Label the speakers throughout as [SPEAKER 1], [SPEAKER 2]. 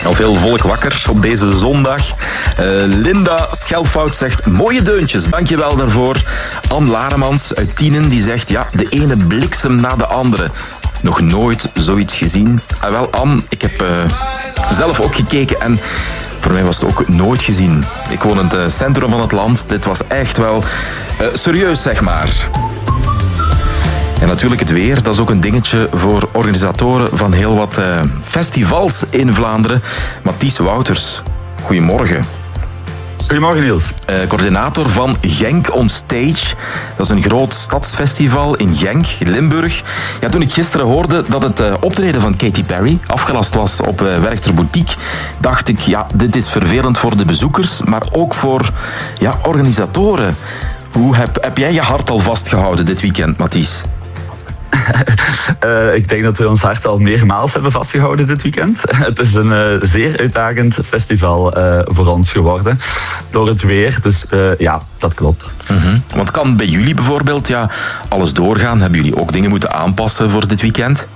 [SPEAKER 1] Al veel volk wakker op deze zondag. Linda Schelfout zegt mooie deuntjes, dankjewel daarvoor. Anne Laremans uit Tienen die zegt ja, de ene bliksem na de andere. Nog nooit zoiets gezien. Wel Anne, ik heb zelf ook gekeken en voor mij was het ook nooit gezien. Ik woon in het centrum van het land. Dit was echt wel serieus, zeg maar. En natuurlijk het weer, dat is ook een dingetje voor organisatoren van heel wat festivals in Vlaanderen. Mathies Wouters, goedemorgen.
[SPEAKER 2] Goedemorgen Niels.
[SPEAKER 1] Coördinator van Genk on Stage. Dat is een groot stadsfestival in Genk, Limburg. Ja, toen ik gisteren hoorde dat het optreden van Katy Perry afgelast was op Werchter Boutique, dacht ik, ja, dit is vervelend voor de bezoekers, maar ook voor organisatoren. Hoe heb jij je hart al vastgehouden dit weekend, Mathies?
[SPEAKER 2] Ik denk dat we ons hart al meermaals hebben vastgehouden dit weekend. Het is een zeer uitdagend festival voor ons geworden. Door het weer, dus ja, dat klopt.
[SPEAKER 1] Mm-hmm. Want kan bij jullie bijvoorbeeld alles doorgaan? Hebben jullie ook dingen moeten aanpassen voor dit weekend?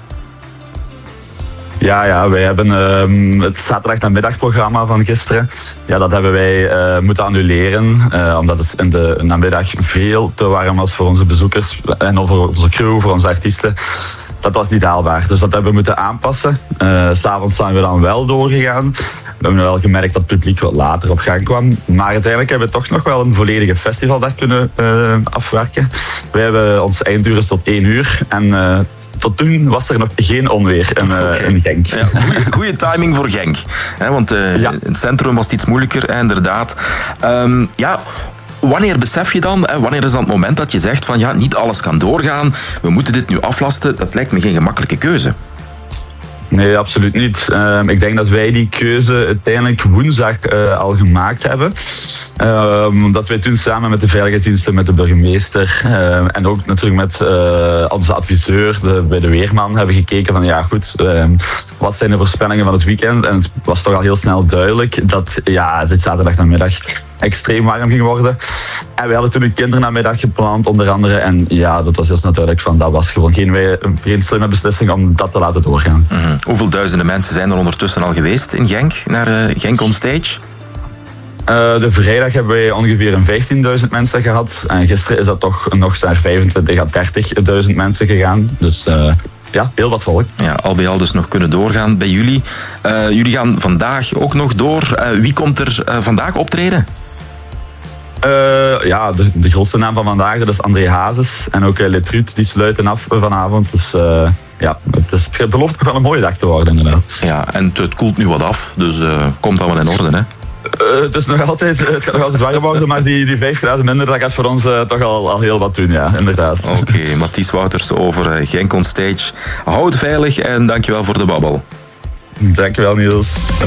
[SPEAKER 2] Ja, wij hebben het zaterdag-namiddagprogramma van gisteren. Ja, dat hebben wij moeten annuleren. Omdat het in de namiddag veel te warm was voor onze bezoekers. En voor onze crew, voor onze artiesten. Dat was niet haalbaar. Dus dat hebben we moeten aanpassen. 'S Avonds zijn we dan wel doorgegaan. We hebben wel gemerkt dat het publiek wat later op gang kwam. Maar uiteindelijk hebben we toch nog wel een volledige festivaldag kunnen afwerken. Wij hebben ons einduren tot 1 uur. En tot toen was er nog geen onweer in Genk.
[SPEAKER 1] Ja, goede timing voor Genk. Want in het centrum was het iets moeilijker, inderdaad. Wanneer besef je dan, wanneer is dan het moment dat je zegt van ja, niet alles kan doorgaan, we moeten dit nu aflasten? Dat lijkt me geen gemakkelijke keuze.
[SPEAKER 2] Nee, absoluut niet. Ik denk dat wij die keuze uiteindelijk woensdag al gemaakt hebben. Dat wij toen samen met de veiligheidsdiensten, met de burgemeester en ook natuurlijk met onze adviseur bij de Weerman hebben gekeken van ja goed, wat zijn de voorspellingen van het weekend? En het was toch al heel snel duidelijk dat dit zaterdagmiddag extreem warm ging worden. En we hadden toen een kindernamiddag gepland onder andere. En ja, dat was dus natuurlijk van, dat was gewoon geen slimme beslissing om dat te laten doorgaan.
[SPEAKER 1] Mm-hmm. Hoeveel duizenden mensen zijn er ondertussen al geweest in Genk, naar Genk on Stage?
[SPEAKER 2] De vrijdag hebben wij ongeveer 15.000 mensen gehad. En gisteren is dat toch nog naar 25.000 à 30.000 mensen gegaan. Dus ja, heel wat volk.
[SPEAKER 1] Ja, al bij al dus nog kunnen doorgaan bij jullie. Jullie gaan vandaag ook nog door. Wie komt er vandaag optreden?
[SPEAKER 2] De grootste naam van vandaag, dat is André Hazes. En ook Letrut, die sluiten af vanavond. Dus het belooft nog wel een mooie dag te worden inderdaad.
[SPEAKER 1] Ja, en het koelt nu wat af, dus komt allemaal in orde, hè?
[SPEAKER 2] Het gaat nog altijd warm worden, maar die 5 graden minder, dat gaat voor ons toch al heel wat doen, ja, inderdaad.
[SPEAKER 1] Oké, Mathies Wouters over Genk on Stage. Houd veilig en dankjewel voor de babbel.
[SPEAKER 2] Dankjewel, Niels.